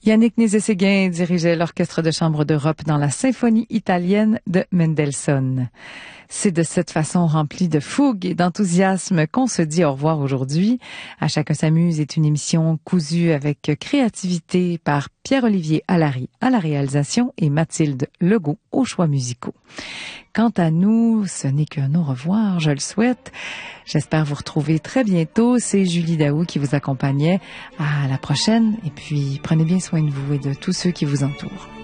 Yannick Nézet-Séguin dirigeait l'Orchestre de chambre d'Europe dans la symphonie italienne de Mendelssohn. C'est de cette façon remplie de fougue et d'enthousiasme qu'on se dit au revoir aujourd'hui. À chacun s'amuse est une émission cousue avec créativité par Pierre-Olivier Allary à la réalisation et Mathilde Legault aux choix musicaux. Quant à nous, ce n'est qu'un au revoir, je le souhaite. J'espère vous retrouver très bientôt. C'est Julie Daou qui vous accompagnait. À la prochaine et puis prenez bien soin de vous et de tous ceux qui vous entourent.